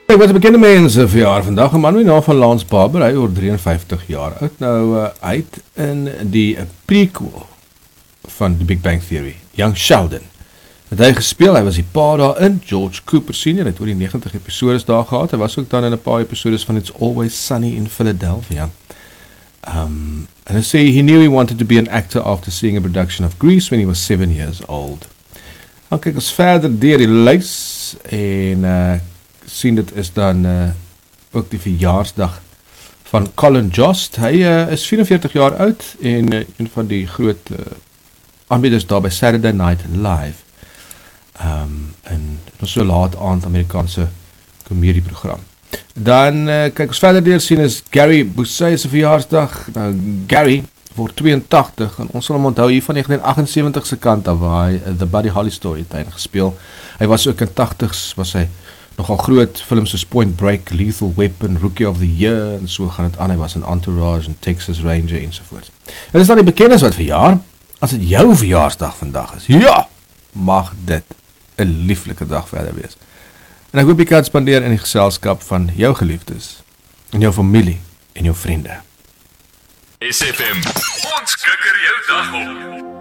Ek wat 'n bekende mense verjaar vandag, 'n man met die naam van Lance Barber, hy word 53 jaar oud. Nou, hy het in die prequel van The Big Bang Theory, Young Sheldon, het hy gespeel, hy was die pa daarin, George Cooper Sr., het oor die 90 episodes daar gehad, hy was ook dan in 'n paar episodes van It's Always Sunny in Philadelphia. And I say he knew he wanted to be an actor after seeing a production of Grease when he was 7 years old. Dan kyk ons verder deur die lys en sien dit is dan ook die verjaarsdag van Colin Jost. Hy is 44 jaar oud en een van die groot aanbieders daar by Saturday Night Live. En dit was so laat aand Amerikaanse komedieprogram. Dan kyk ons verder deur sien is Gary Busey se verjaarsdag. Nou Gary word 82 en ons sal hom onthou hier van 1978 se kant af waar hy The Buddy Holly Story het gespeel. Hy was ook in 80s was hy nogal groot films soos Point Break, Lethal Weapon, Rookie of the Year en so gaan het aan. Hy was in Entourage en Texas Ranger ensovoorts. En is dan die bekendes wat verjaar. As dit jou verjaarsdag vandag is, ja, mag dit 'n lieflike dag verder wees. En ek hoop jy kan spandeer in die geselskap van jou geliefdes, en jou familie en jou vriende. SFM, ons kikker jou dag op.